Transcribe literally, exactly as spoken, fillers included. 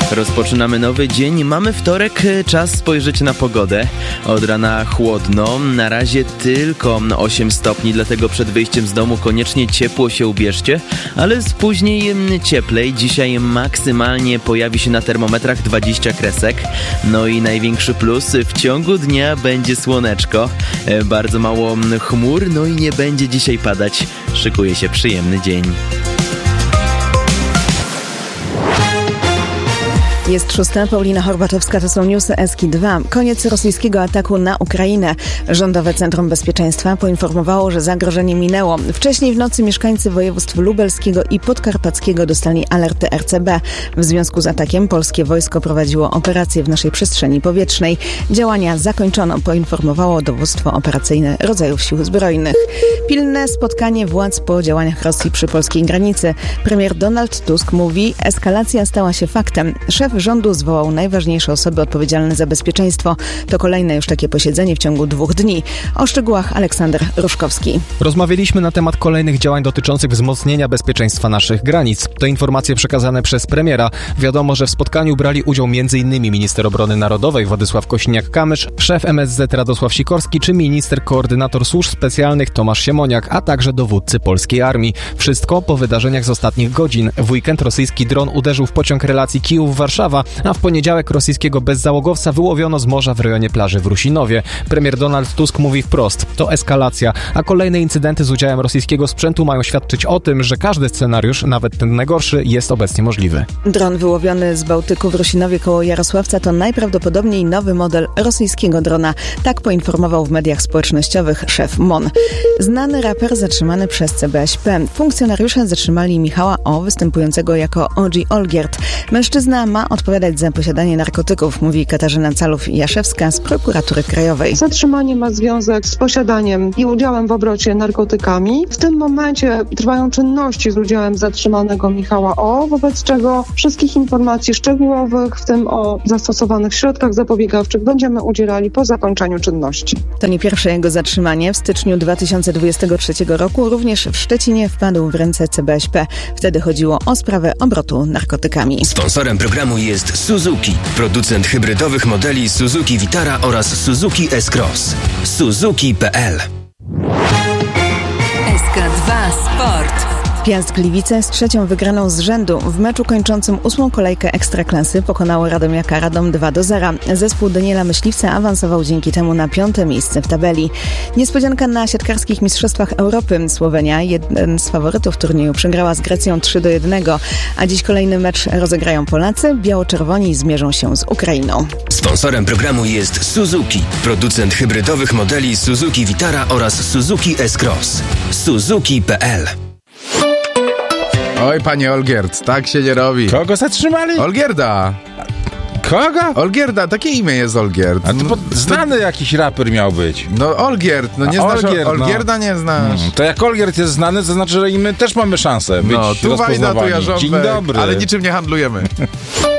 Rozpoczynamy nowy dzień, mamy wtorek, czas spojrzeć na pogodę. Od rana chłodno, na razie tylko osiem stopni, dlatego przed wyjściem z domu koniecznie ciepło się ubierzcie, ale z później cieplej. Dzisiaj maksymalnie pojawi się na termometrach dwadzieścia kresek. No i największy plus, w ciągu dnia będzie słoneczko, bardzo mało chmur, no i nie będzie dzisiaj padać. Szykuje się przyjemny dzień. Jest szósta, Paulina Horbatowska, to są newsy Eski dwa. Koniec rosyjskiego ataku na Ukrainę. Rządowe Centrum Bezpieczeństwa poinformowało, że zagrożenie minęło. Wcześniej w nocy mieszkańcy województw lubelskiego i podkarpackiego dostali alerty R C B. W związku z atakiem polskie wojsko prowadziło operacje w naszej przestrzeni powietrznej. Działania zakończono, poinformowało dowództwo operacyjne rodzajów sił zbrojnych. Pilne spotkanie władz po działaniach Rosji przy polskiej granicy. Premier Donald Tusk mówi, eskalacja stała się faktem. Szef rządu zwołał najważniejsze osoby odpowiedzialne za bezpieczeństwo. To kolejne już takie posiedzenie w ciągu dwóch dni. O szczegółach Aleksander Ruszkowski. Rozmawialiśmy na temat kolejnych działań dotyczących wzmocnienia bezpieczeństwa naszych granic. To informacje przekazane przez premiera. Wiadomo, że w spotkaniu brali udział m.in. minister obrony narodowej Władysław Kosiniak-Kamysz, szef M S Z Radosław Sikorski czy minister koordynator służb specjalnych Tomasz Siemoniak, a także dowódcy polskiej armii. Wszystko po wydarzeniach z ostatnich godzin. W weekend rosyjski dron uderzył w pociąg relacji Kijów-Warszawa, a w poniedziałek rosyjskiego bezzałogowca wyłowiono z morza w rejonie plaży w Rusinowie. Premier Donald Tusk mówi wprost, to eskalacja, a kolejne incydenty z udziałem rosyjskiego sprzętu mają świadczyć o tym, że każdy scenariusz, nawet ten najgorszy, jest obecnie możliwy. Dron wyłowiony z Bałtyku w Rusinowie koło Jarosławca to najprawdopodobniej nowy model rosyjskiego drona. Tak poinformował w mediach społecznościowych szef M O N. Znany raper zatrzymany przez C B S P. Funkcjonariusze zatrzymali Michała O., występującego jako O G Olgierd. Mężczyzna ma odpowiadać za posiadanie narkotyków, mówi Katarzyna Calów-Jaszewska z Prokuratury Krajowej. Zatrzymanie ma związek z posiadaniem i udziałem w obrocie narkotykami. W tym momencie trwają czynności z udziałem zatrzymanego Michała O., wobec czego wszystkich informacji szczegółowych, w tym o zastosowanych środkach zapobiegawczych, będziemy udzielali po zakończeniu czynności. To nie pierwsze jego zatrzymanie. W styczniu dwa tysiące dwudziestego trzeciego roku również w Szczecinie wpadł w ręce C B S P. Wtedy chodziło o sprawę obrotu narkotykami. Sponsorem programu jest Suzuki, producent hybrydowych modeli Suzuki Vitara oraz Suzuki S-Cross. Suzuki kropka p l. S K dwa Sport. Piast Gliwice z trzecią wygraną z rzędu w meczu kończącym ósmą kolejkę Ekstraklasy pokonało Radomiaka Radom dwa do zera. Zespół Daniela Myśliwca awansował dzięki temu na piąte miejsce w tabeli. Niespodzianka na siatkarskich mistrzostwach Europy. Słowenia, jeden z faworytów turnieju, przegrała z Grecją trzy do jednego, a dziś kolejny mecz rozegrają Polacy. Biało-czerwoni zmierzą się z Ukrainą. Sponsorem programu jest Suzuki, producent hybrydowych modeli Suzuki Vitara oraz Suzuki S-Cross. Suzuki kropka p l. Oj, panie Olgierd, tak się nie robi. Kogo zatrzymali? Olgierda. Kogo? Olgierda, takie imię jest Olgierd. A to pod... znany to... jakiś raper miał być. No Olgierd, no nie A znasz Olgierd, Olgierda, no. Nie znasz. Hmm, to jak Olgierd jest znany, to znaczy, że i my też mamy szansę być no, tu wajda, tu ja Dzień dobry. Ale niczym nie handlujemy.